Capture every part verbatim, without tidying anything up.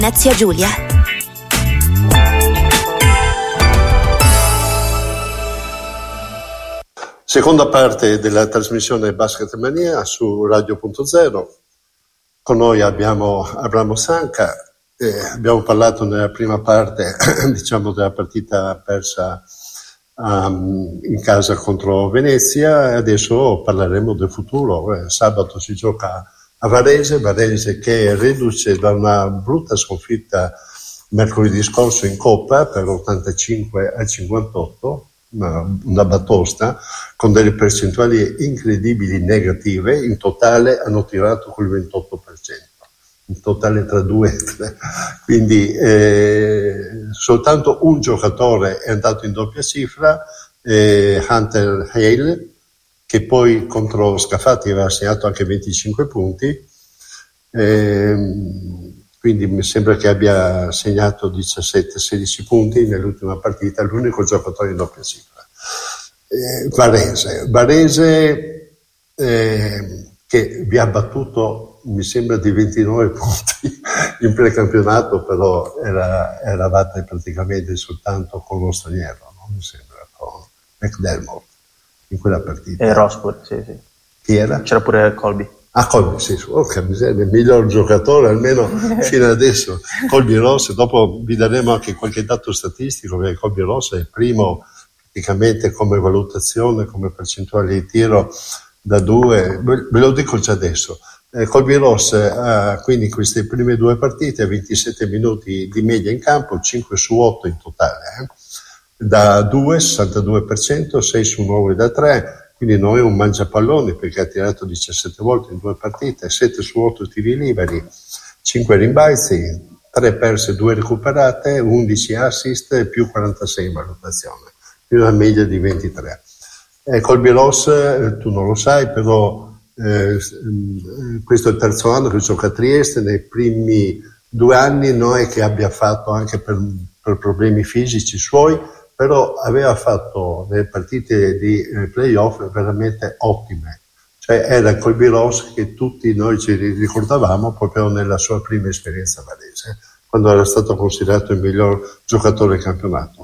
Venezia Giulia. Seconda parte della trasmissione Basket Mania su Radio Punto Zero. Con noi abbiamo Abramo Sanca. Eh, abbiamo parlato nella prima parte, diciamo, della partita persa um, in casa contro Venezia. Adesso parleremo del futuro. Eh, sabato si gioca a Varese, Varese che è reduce da una brutta sconfitta mercoledì scorso in Coppa per ottantacinque a cinquantotto. Una, una batosta con delle percentuali incredibili negative. In totale hanno tirato col ventotto per cento, in totale tra due e tre, quindi eh, soltanto un giocatore è andato in doppia cifra, eh, Hunter Hale, che poi contro Scafati aveva segnato anche venticinque punti, eh, quindi mi sembra che abbia segnato diciassette sedici punti nell'ultima partita, l'unico giocatore in doppia cifra. Eh, Varese, Varese eh, che vi ha battuto, mi sembra, di ventinove punti in precampionato, però era, eravate praticamente soltanto con lo straniero, no? Mi sembra, con McDermott in quella partita. E Ross, sì, sì. Chi era? C'era pure Colby. Ah, Colby, sì, oh, che miseria, il miglior giocatore almeno fino adesso. Colby Ross, dopo vi daremo anche qualche dato statistico, perché Colby Ross è il primo praticamente come valutazione, come percentuale di tiro da due, ve lo dico già adesso. Eh, Colby Ross ha quindi queste prime due partite, ventisette minuti di media in campo, cinque su otto in totale, eh. Da due, sessantadue per cento, sei su nove da tre, quindi non è un mangiapalloni perché ha tirato diciassette volte in due partite, sette su otto tiri liberi, cinque rimbalzi, tre perse, due recuperate, undici assist più quarantasei in valutazione, più una media di ventitré. Eh, Colby Ross, eh, tu non lo sai, però eh, questo è il terzo anno che gioca a Trieste. Nei primi due anni non è che abbia fatto, anche per, per problemi fisici suoi, però aveva fatto delle partite di eh, playoff veramente ottime. Cioè era il Colby Ross che tutti noi ci ricordavamo proprio nella sua prima esperienza a Varese, quando era stato considerato il miglior giocatore del campionato.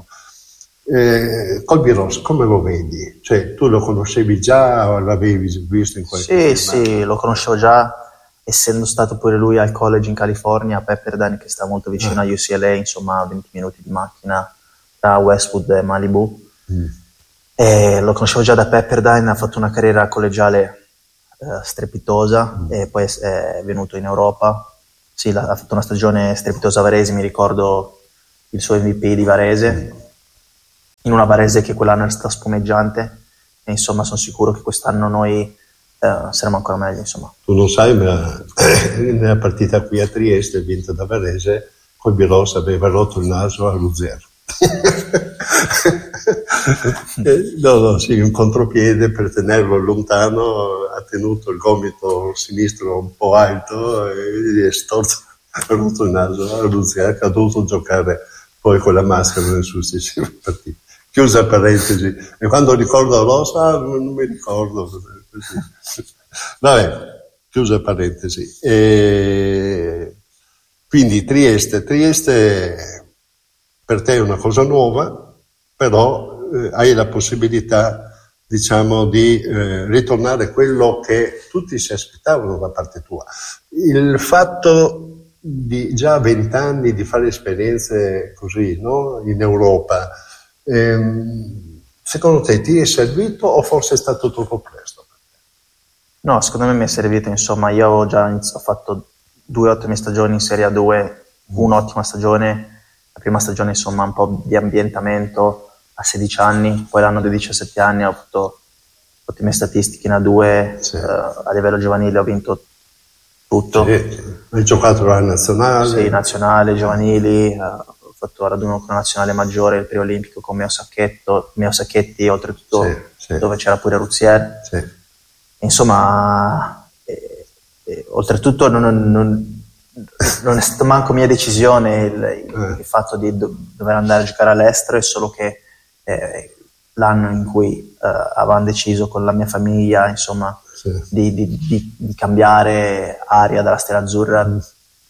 Eh, Colby Ross, come lo vedi? Cioè, tu lo conoscevi già o l'avevi visto in qualche Sì, film? Sì, lo conoscevo già, essendo stato pure lui al college in California, a Pepperdine, che sta molto vicino ah. a U C L A, insomma, venti minuti di macchina tra Westwood e Malibu. Mm. E lo conoscevo già da Pepperdine, ha fatto una carriera collegiale eh, strepitosa mm. e poi è, è venuto in Europa. Sì, ha fatto una stagione strepitosa a Varese, mi ricordo il suo M V P di Varese. Mm. In una Varese che quell'anno è stata spumeggiante e insomma sono sicuro che quest'anno noi eh, saremo ancora meglio, insomma. Tu non sai, ma nella partita qui a Trieste vinta da Varese, Colby Ross aveva rotto il naso allo zero. no, no, sì, un contropiede per tenerlo lontano, ha tenuto il gomito sinistro un po' alto e è storto, ha rotto il naso allo zero, ha dovuto giocare poi con la maschera nelle successive partite. Chiusa parentesi. E quando ricordo Rosa, non mi ricordo. Vabbè, chiusa parentesi. E quindi Trieste, Trieste per te è una cosa nuova, però eh, hai la possibilità, diciamo, di eh, ritornare a quello che tutti si aspettavano da parte tua. Il fatto di già a vent'anni di fare esperienze così, no? In Europa, ehm, secondo te ti è servito o forse è stato troppo presto? No, secondo me mi è servito, insomma, io ho già iniziato, ho fatto due ottime stagioni in Serie A due, mm. un'ottima stagione, la prima stagione insomma un po' di ambientamento a sedici anni, poi l'anno dei diciassette anni ho avuto ottime statistiche in A due, sì. eh, a livello giovanile ho vinto tutto. Sì, hai giocato alla nazionale? Sì, nazionale, giovanili, eh, ho fatto a raduno con la nazionale maggiore, il preolimpico con Meo Sacchetto, Meo Sacchetti, oltretutto sì, sì. dove c'era pure Ruzier. Sì. Insomma, eh, eh, oltretutto non, non, non è stato manco mia decisione il, il, il fatto di do, dover andare a giocare all'estero, è solo che eh, l'anno in cui eh, avevamo deciso con la mia famiglia, insomma, sì. di, di, di, di cambiare aria dalla Stella Azzurra,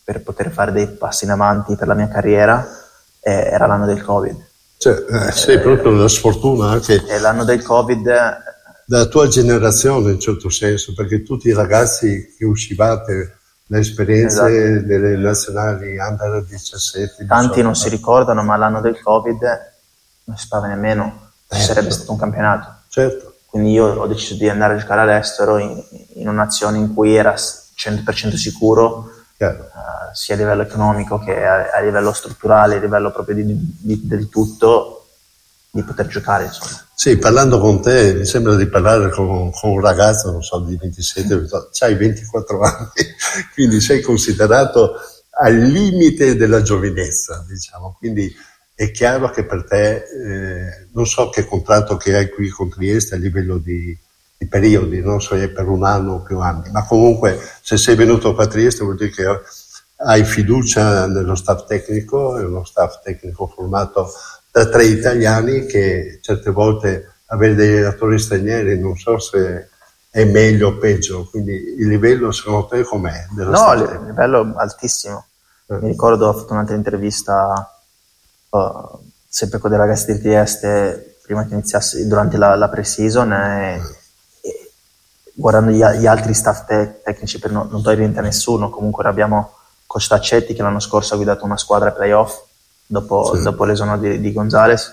per poter fare dei passi in avanti per la mia carriera, eh, era l'anno del Covid. Cioè, eh, sei eh, proprio una sfortuna anche. E l'anno del Covid... della tua generazione, in certo senso, perché tutti i ragazzi che uscivate le esperienze esatto. delle nazionali under diciassette, tanti diciotto, non si ricordano, ma l'anno del Covid non si sapeva nemmeno se eh, sarebbe stato un campionato. Certo. Quindi io ho deciso di andare a giocare all'estero in, in un'azione in cui era cento per cento sicuro, uh, sia a livello economico che a, a livello strutturale, a livello proprio di, di, del tutto, di poter giocare, insomma. Sì, parlando con te mi sembra di parlare con, con un ragazzo, non so, di ventisette, c'hai ventiquattro anni, quindi sei considerato al limite della giovinezza, diciamo, quindi è chiaro che per te, eh, non so che contratto che hai qui con Trieste a livello di, di periodi, non so se è per un anno o più anni, ma comunque se sei venuto qua a Trieste vuol dire che hai fiducia nello staff tecnico, è uno staff tecnico formato da tre italiani, che certe volte avere degli allenatori stranieri non so se è meglio o peggio, quindi il livello secondo te com'è? No, il livello altissimo. Eh. Mi ricordo, ho fatto un'altra intervista uh, sempre con dei ragazzi di Trieste prima che iniziasse, durante la, la pre-season, e, eh. e guardando gli, gli altri staff te- tecnici, per non, non togliere niente a nessuno, comunque abbiamo coach Taccetti che l'anno scorso ha guidato una squadra playoff dopo, sì. dopo l'esono di, di Gonzalez,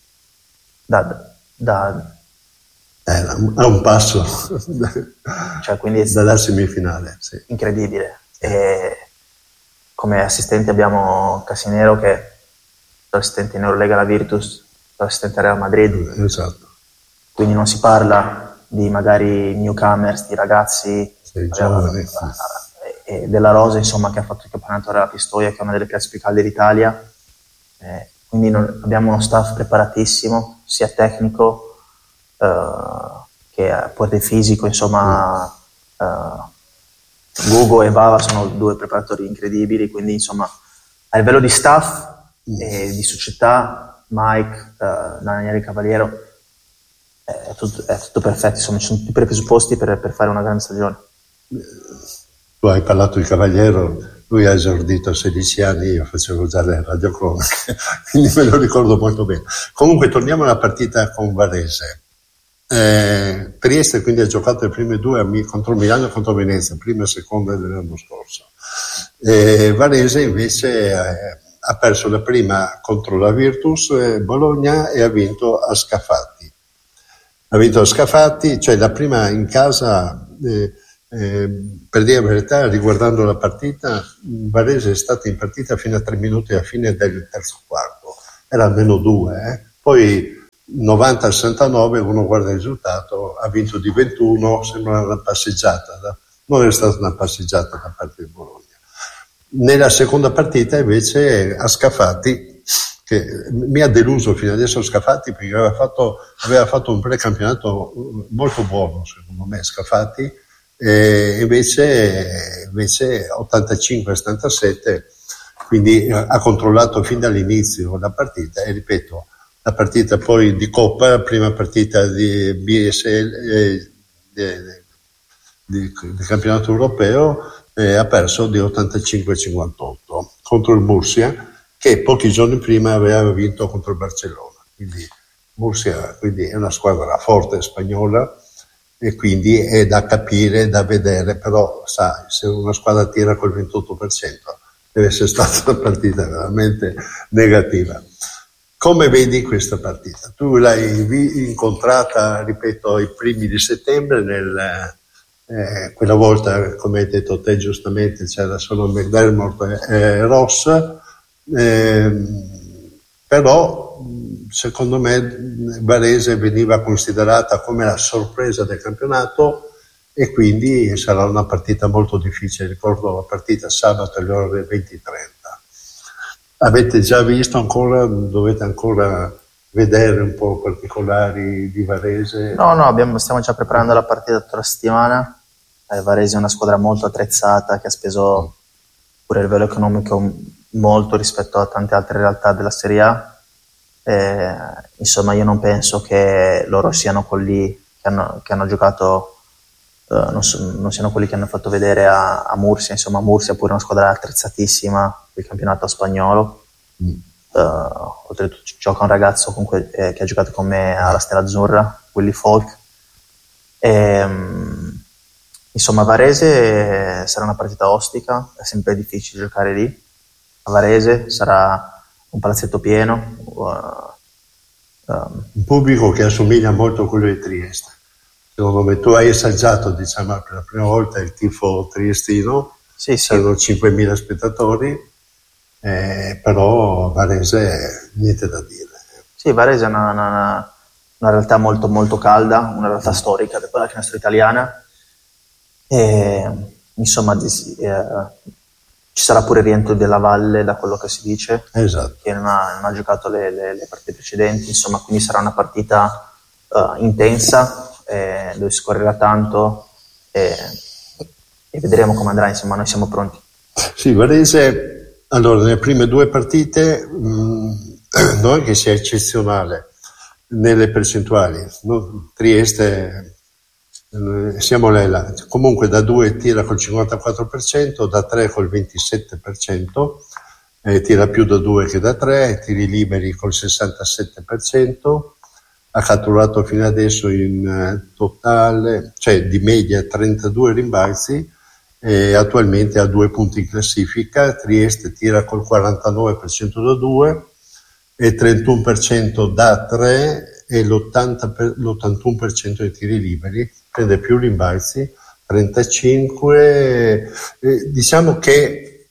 da, da eh, a un passo cioè, quindi dalla semifinale, sì. Incredibile. E come assistenti abbiamo Casinero, che è l'assistente in Eurolega alla Virtus, l'assistente a Real Madrid, esatto. Quindi non si parla di magari newcomers, di ragazzi sì, giovani, eh, e della Rosa, insomma, che ha fatto il campionato della Pistoia, che è una delle piazze più calde d'Italia. Eh, quindi non, abbiamo uno staff preparatissimo, sia tecnico eh, che a parte fisico, insomma. Mm. eh, Gugo e Bava sono due preparatori incredibili, quindi insomma a livello di staff mm. e di società, Mike, eh, Daniele Cavaliero, è tutto, è tutto perfetto, insomma ci sono tutti i presupposti per, per fare una grande stagione. Tu hai parlato di Cavaliero, lui ha esordito a sedici anni, io facevo già le radiocronache, quindi me lo ricordo molto bene. Comunque torniamo alla partita con Varese. Eh, Trieste quindi ha giocato le prime due contro Milano e contro Venezia, prima e seconda dell'anno scorso. Eh, Varese invece eh, ha perso la prima contro la Virtus eh, Bologna e ha vinto a Scafati. Ha vinto a Scafati, cioè la prima in casa. Eh, Eh, per dire la verità, riguardando la partita, Varese è stata in partita fino a tre minuti alla fine del terzo quarto, era almeno due, eh. Poi novanta a sessantanove, uno guarda il risultato, ha vinto di ventuno, sembra una passeggiata, da, non è stata una passeggiata da parte di Bologna. Nella seconda partita invece a Scafati, che mi ha deluso fino adesso Scafati perché aveva fatto, aveva fatto un precampionato molto buono secondo me Scafati, e invece, invece ottantacinque a settantasette, quindi ha controllato fin dall'inizio la partita, e ripeto, la partita poi di Coppa, la prima partita di B S L eh, di, di, di campionato europeo, eh, ha perso di ottantacinque a cinquantotto contro il Murcia, che pochi giorni prima aveva vinto contro il Barcellona. Quindi Murcia quindi è una squadra forte spagnola, e quindi è da capire, da vedere, però sai, se una squadra tira col ventotto per cento deve essere stata una partita veramente negativa. Come vedi questa partita? Tu l'hai incontrata, ripeto, ai primi di settembre, nel, eh, quella volta, come hai detto te giustamente, c'era solo McDermott e Ross, eh, però secondo me Varese veniva considerata come la sorpresa del campionato, e quindi sarà una partita molto difficile. Ricordo la partita sabato alle ore venti e trenta. Avete già visto ancora, dovete ancora vedere un po' particolari di Varese? No, no, abbiamo, stiamo già preparando la partita tutta la settimana. Eh, Varese è una squadra molto attrezzata, che ha speso pure a livello economico molto rispetto a tante altre realtà della Serie A. Eh, insomma, io non penso che loro siano quelli che hanno, che hanno giocato uh, non, so, non siano quelli che hanno fatto vedere a, a Murcia. Insomma, Murcia è pure una squadra attrezzatissima del campionato spagnolo. Mm. Uh, oltretutto gioca un ragazzo comunque, eh, che ha giocato con me alla Stella Azzurra, Willy Falk. E, um, insomma, Varese sarà una partita ostica, è sempre difficile giocare lì. A Varese sarà un palazzetto pieno, uh, um, un pubblico che assomiglia molto a quello di Trieste. Secondo me tu hai assaggiato, diciamo, per la prima volta il tifo triestino, sì, sì. C'erano cinquemila spettatori, eh, però Varese niente da dire. Sì, Varese è una, una, una realtà molto molto calda, una realtà mm. storica, per quella che è nostra italiana, e insomma di, eh, ci sarà pure il rientro della Valle, da quello che si dice, esatto. che non ha, non ha giocato le, le, le partite precedenti, insomma, quindi sarà una partita uh, intensa, eh, dove si correrà tanto, e, e vedremo come andrà. Insomma, noi siamo pronti. Sì, Varese, allora, nelle prime due partite mh, non è che sia eccezionale nelle percentuali, no? Trieste siamo là, comunque da due tira col cinquantaquattro per cento, da tre col ventisette per cento, eh, tira più da due che da tre, tiri liberi col sessantasette per cento, ha catturato fino adesso in eh, totale, cioè di media trentadue rimbalzi, e attualmente ha due punti in classifica. Trieste tira col quarantanove per cento da due e trentuno per cento da tre e l'ottanta per, l'ottantuno per cento dei tiri liberi, prende più rimbalzi, trentacinque. Eh, diciamo che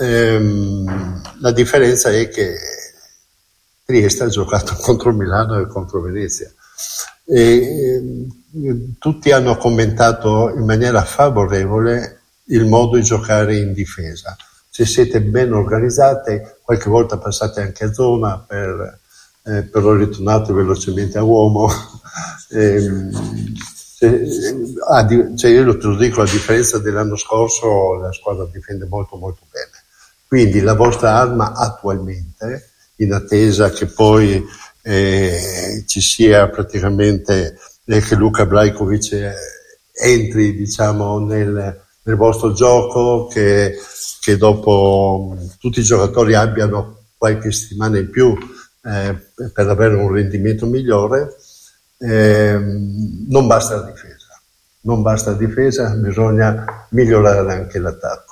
ehm, la differenza è che Trieste ha giocato contro Milano e contro Venezia. E, eh, tutti hanno commentato in maniera favorevole il modo di giocare in difesa. Se siete ben organizzate, qualche volta passate anche a zona, per, eh, però ritornate velocemente a uomo. eh, se, ah, cioè io te lo dico, a differenza dell'anno scorso, la squadra difende molto molto bene. Quindi la vostra arma attualmente, in attesa che poi eh, ci sia praticamente eh, che Luka Brajkovic eh, entri, diciamo, nel, nel vostro gioco, che, che dopo tutti i giocatori abbiano qualche settimana in più eh, per avere un rendimento migliore. Eh, non basta la difesa, non basta la difesa, bisogna migliorare anche l'attacco.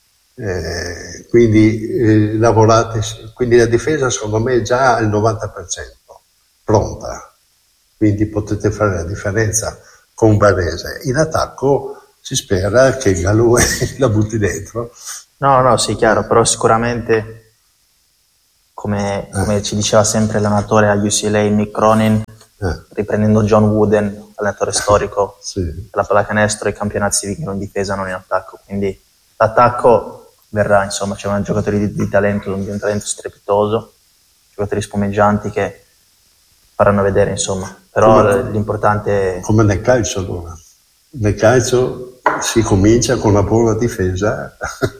Eh, quindi eh, lavorate, quindi la difesa secondo me è già al novanta per cento pronta, quindi potete fare la differenza con Varese. In attacco si spera che il Galù la butti dentro. No, no, sì, chiaro, però sicuramente, come, come eh. ci diceva sempre l'allenatore a U C L A, Mick Cronin, eh. riprendendo John Wooden, allenatore storico sì. della pallacanestro, i campionati si vincono in difesa, non in attacco, quindi l'attacco verrà, insomma, c'è un giocatore di, di talento, di un talento strepitoso, giocatori spumeggianti che faranno vedere, insomma, però come, l'importante è... Come nel calcio, allora. Nel calcio si comincia con una buona difesa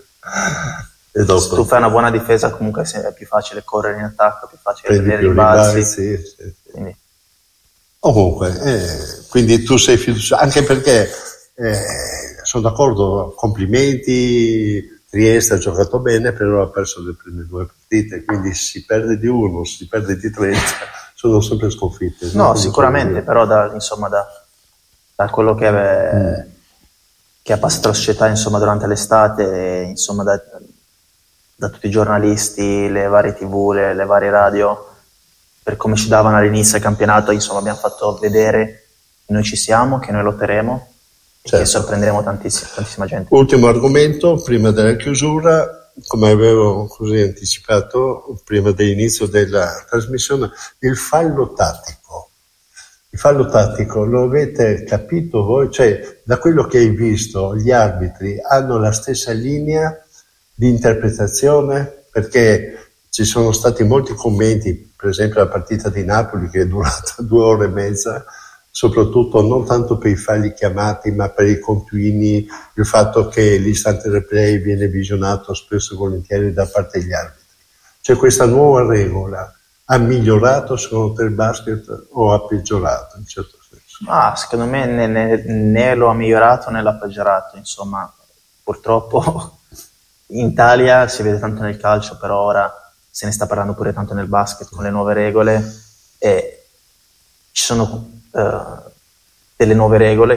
e dopo... Se tu fai una buona difesa comunque è più facile correre in attacco, è più facile vedere i rimbalzi. Sì, sì, sì. Quindi... Comunque, eh, quindi tu sei fiducioso, anche perché eh, sono d'accordo, complimenti, Trieste ha giocato bene, però ha perso le prime due partite, quindi si perde di uno, si perde di trenta, sono sempre sconfitte. No, sicuramente, però da, insomma, da, da quello che, ave, mm. che ha passato la società, insomma, durante l'estate, insomma, da, da tutti i giornalisti, le varie tv, le, le varie radio, per come ci davano all'inizio del campionato, insomma, abbiamo fatto vedere che noi ci siamo, che noi lotteremo. Certo. Che sorprenderemo tantissima, tantissima gente. Ultimo argomento, prima della chiusura, come avevo così anticipato prima dell'inizio della trasmissione, il fallo tattico. Il fallo tattico lo avete capito voi? Cioè, da quello che hai visto, gli arbitri hanno la stessa linea di interpretazione? Perché ci sono stati molti commenti, per esempio la partita di Napoli che è durata due ore e mezza, soprattutto non tanto per i falli chiamati ma per i continui, il fatto che l'istante replay viene visionato spesso e volentieri da parte degli arbitri. Cioè questa nuova regola ha migliorato secondo te il basket o ha peggiorato in certo senso? Ah, secondo me né, né, né lo ha migliorato né l'ha peggiorato, insomma, purtroppo in Italia si vede tanto nel calcio, però ora se ne sta parlando pure tanto nel basket con le nuove regole, e ci sono uh, delle nuove regole.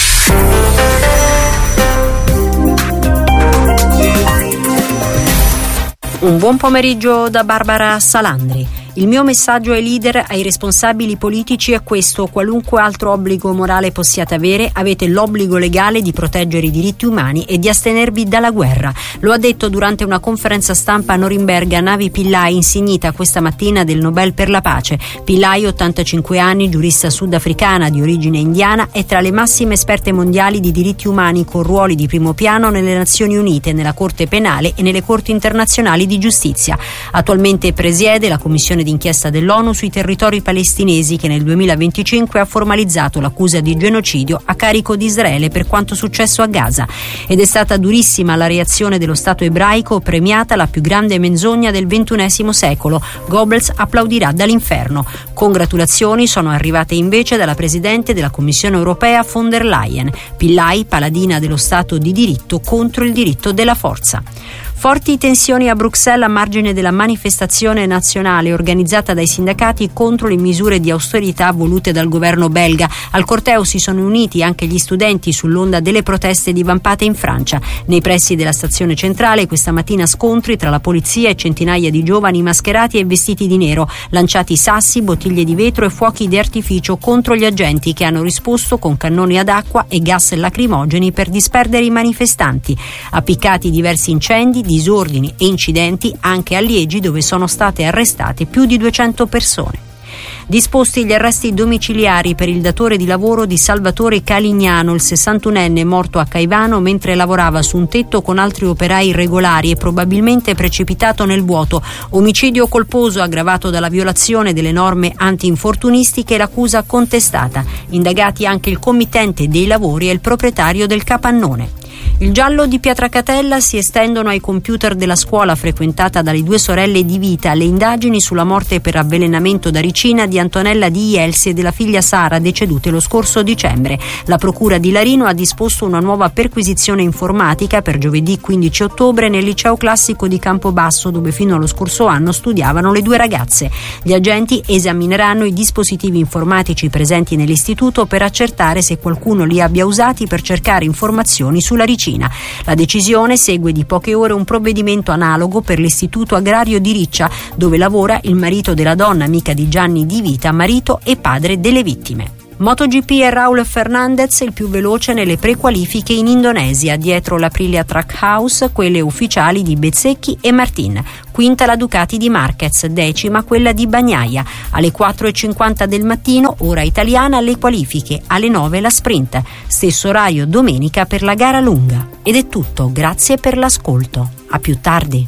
Un buon pomeriggio da Barbara Salandri. Il mio messaggio ai leader, ai responsabili politici è questo: qualunque altro obbligo morale possiate avere, avete l'obbligo legale di proteggere i diritti umani e di astenervi dalla guerra. Lo ha detto durante una conferenza stampa a Norimberga Navi Pillay, insignita questa mattina del Nobel per la pace. Pillay, ottantacinque anni, giurista sudafricana di origine indiana, è tra le massime esperte mondiali di diritti umani, con ruoli di primo piano nelle Nazioni Unite, nella Corte Penale e nelle Corti Internazionali di Giustizia. Attualmente presiede la Commissione d'inchiesta dell'ONU sui territori palestinesi, che nel duemilaventicinque ha formalizzato l'accusa di genocidio a carico di Israele per quanto successo a Gaza. Ed è stata durissima la reazione dello Stato ebraico, premiata la più grande menzogna del ventunesimo secolo. Goebbels applaudirà dall'inferno. Congratulazioni sono arrivate invece dalla Presidente della Commissione europea von der Leyen. Pillay, paladina dello Stato di diritto contro il diritto della forza. Forti tensioni a Bruxelles a margine della manifestazione nazionale organizzata dai sindacati contro le misure di austerità volute dal governo belga. Al corteo si sono uniti anche gli studenti sull'onda delle proteste divampate in Francia. Nei pressi della stazione centrale questa mattina scontri tra la polizia e centinaia di giovani mascherati e vestiti di nero, lanciati sassi, bottiglie di vetro e fuochi di artificio contro gli agenti, che hanno risposto con cannoni ad acqua e gas lacrimogeni per disperdere i manifestanti. Appiccati diversi incendi, disordini e incidenti anche a Liegi, dove sono state arrestate più di duecento persone. Disposti gli arresti domiciliari per il datore di lavoro di Salvatore Calignano, il sessantunenne morto a Caivano mentre lavorava su un tetto con altri operai irregolari e probabilmente precipitato nel vuoto. Omicidio colposo aggravato dalla violazione delle norme anti-infortunistiche e l'accusa contestata. Indagati anche il committente dei lavori e il proprietario del capannone. Il giallo di Pietracatella: si estendono ai computer della scuola frequentata dalle due sorelle di vita le indagini sulla morte per avvelenamento da ricina di Antonella Di Ielsi e della figlia Sara, decedute lo scorso dicembre. La procura di Larino ha disposto una nuova perquisizione informatica per giovedì quindici ottobre nel liceo classico di Campobasso, dove fino allo scorso anno studiavano le due ragazze. Gli agenti esamineranno i dispositivi informatici presenti nell'istituto per accertare se qualcuno li abbia usati per cercare informazioni sulla ricina. La decisione segue di poche ore un provvedimento analogo per l'Istituto Agrario di Riccia, dove lavora il marito della donna, amica di Gianni Di Vita, marito e padre delle vittime. MotoGP e Raul Fernandez il più veloce nelle prequalifiche in Indonesia, dietro l'Aprilia Trackhouse quelle ufficiali di Bezzecchi e Martin. Quinta la Ducati di Marquez, decima quella di Bagnaia. Alle quattro e cinquanta del mattino, ora italiana, le qualifiche, alle nove la sprint. Stesso orario domenica per la gara lunga. Ed è tutto, grazie per l'ascolto. A più tardi.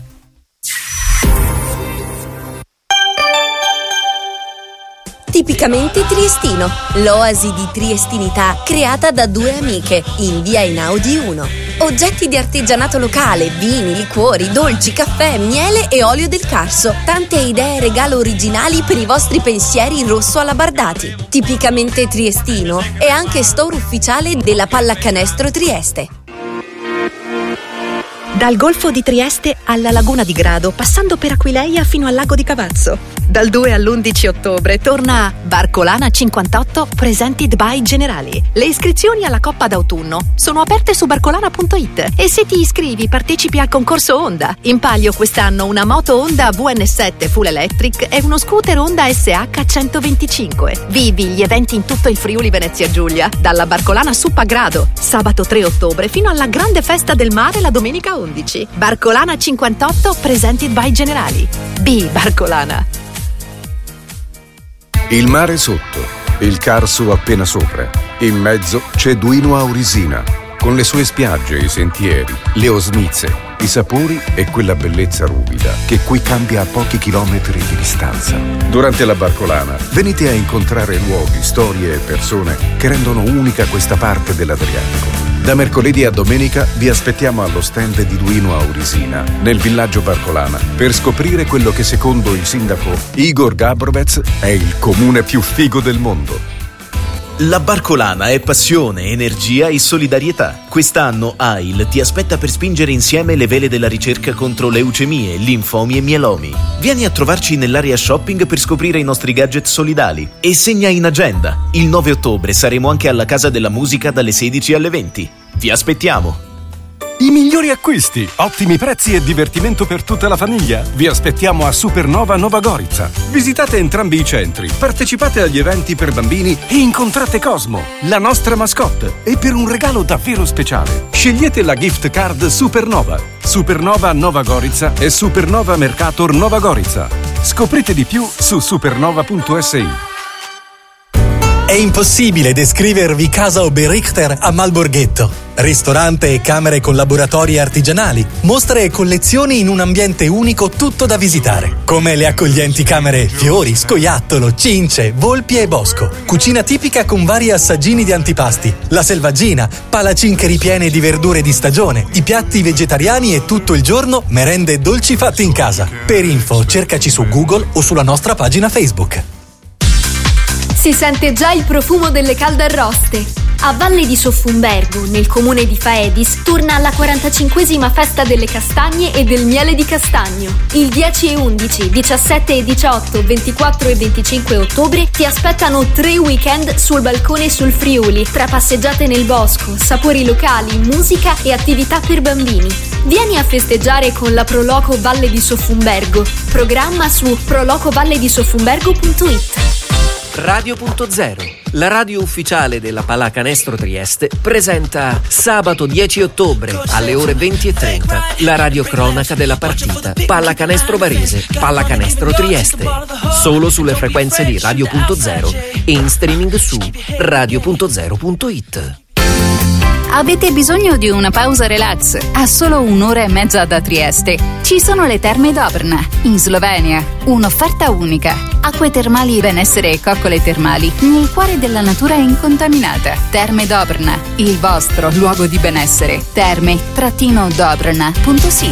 Tipicamente triestino, l'oasi di triestinità creata da due amiche in via Einaudi uno. Oggetti di artigianato locale, vini, liquori, dolci, caffè, miele e olio del Carso. Tante idee regalo originali per i vostri pensieri rosso alabardati. Tipicamente triestino è anche store ufficiale della Pallacanestro Trieste. Dal Golfo di Trieste alla Laguna di Grado, passando per Aquileia fino al Lago di Cavazzo. Dal due all'undici ottobre torna Barcolana cinquantotto Presented by Generali. Le iscrizioni alla Coppa d'autunno sono aperte su barcolana punto it e se ti iscrivi partecipi al concorso Honda. In palio quest'anno una moto Honda V N sette Full Electric e uno scooter Honda S H centoventicinque. Vivi gli eventi in tutto il Friuli Venezia Giulia, dalla Barcolana Sup a Grado, sabato tre ottobre fino alla grande festa del mare la domenica undici. Barcolana cinquantotto Presented by Generali. B Barcolana. Il mare sotto, il Carso appena sopra. In mezzo c'è Duino Aurisina, con le sue spiagge, i sentieri, le osmize, i sapori e quella bellezza ruvida che qui cambia a pochi chilometri di distanza. Durante la Barcolana venite a incontrare luoghi, storie e persone che rendono unica questa parte dell'Adriatico. Da mercoledì a domenica vi aspettiamo allo stand di Duino Aurisina, nel villaggio Barcolana, per scoprire quello che secondo il sindaco Igor Gabrovec è il comune più figo del mondo. La Barcolana è passione, energia e solidarietà. Quest'anno A I L ti aspetta per spingere insieme le vele della ricerca contro leucemie, linfomi e mielomi. Vieni a trovarci nell'area shopping per scoprire i nostri gadget solidali e segna in agenda. Il nove ottobre saremo anche alla Casa della Musica dalle sedici alle venti. Vi aspettiamo! I migliori acquisti, ottimi prezzi e divertimento per tutta la famiglia. Vi aspettiamo a Supernova Nova Gorica. Visitate entrambi i centri, partecipate agli eventi per bambini e incontrate Cosmo, la nostra mascotte, e per un regalo davvero speciale scegliete la gift card Supernova. Supernova Nova Gorica e Supernova Mercator Nova Gorica. Scoprite di più su supernova punto es i. È impossibile descrivervi Casa Oberrichter a Malborghetto. Ristorante e camere con laboratori artigianali, mostre e collezioni in un ambiente unico tutto da visitare. Come le accoglienti camere fiori, scoiattolo, cince, volpi e bosco. Cucina tipica con vari assaggini di antipasti, la selvaggina, palacinche ripiene di verdure di stagione, i piatti vegetariani e tutto il giorno merende e dolci fatti in casa. Per info cercaci su Google o sulla nostra pagina Facebook. Si sente già il profumo delle calde arroste. A Valle di Soffumbergo, nel comune di Faedis, torna la quarantacinquesima festa delle castagne e del miele di castagno. Il dieci e undici, diciassette e diciotto, ventiquattro e venticinque ottobre ti aspettano tre weekend sul balcone sul Friuli, tra passeggiate nel bosco, sapori locali, musica e attività per bambini. Vieni a festeggiare con la Proloco Valle di Soffumbergo. Programma su prolocovalledisofumbergo punto it. Radio punto zero, la radio ufficiale della Pallacanestro Trieste, presenta sabato dieci ottobre alle ore venti e trenta la radiocronaca della partita Pallacanestro Varese, Pallacanestro Trieste, solo sulle frequenze di Radio punto zero e in streaming su radio punto zero punto it. Avete bisogno di una pausa relax? A solo un'ora e mezza da Trieste ci sono le Terme Dobrna, in Slovenia. Un'offerta unica. Acque termali, benessere e coccole termali nel cuore della natura incontaminata. Terme Dobrna, il vostro luogo di benessere. terme dobrna punto si.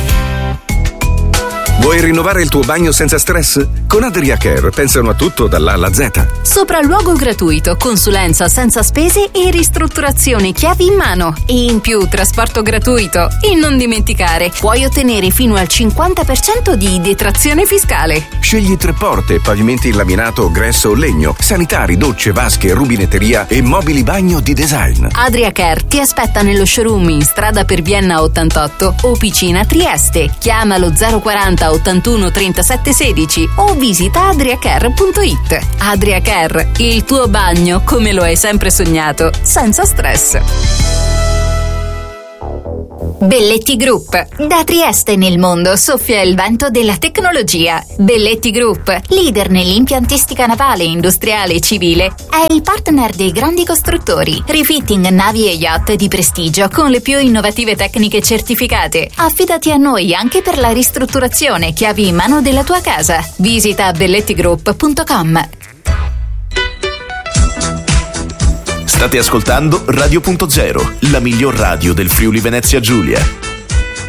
Vuoi rinnovare il tuo bagno senza stress? Con Adria Care pensano a tutto dall'A alla Z. Sopralluogo gratuito, consulenza senza spese e ristrutturazioni chiavi in mano. E in più trasporto gratuito. E non dimenticare, puoi ottenere fino al cinquanta per cento di detrazione fiscale. Scegli tre porte, pavimenti in laminato, gresso o legno, sanitari, docce, vasche, rubinetteria e mobili bagno di design. Adria Care ti aspetta nello showroom in strada per Vienna ottantotto o Picina Trieste. Chiamalo zero quaranta ottantuno trentasette sedici o visita adriacare punto it. Adria Care, il tuo bagno come lo hai sempre sognato, senza stress. Belletti Group. Da Trieste nel mondo soffia il vento della tecnologia. Belletti Group, leader nell'impiantistica navale, industriale e civile, è il partner dei grandi costruttori. Refitting navi e yacht di prestigio con le più innovative tecniche certificate. Affidati a noi anche per la ristrutturazione chiavi in mano della tua casa. Visita belletti group punto com. State ascoltando Radio punto zero, la miglior radio del Friuli Venezia Giulia.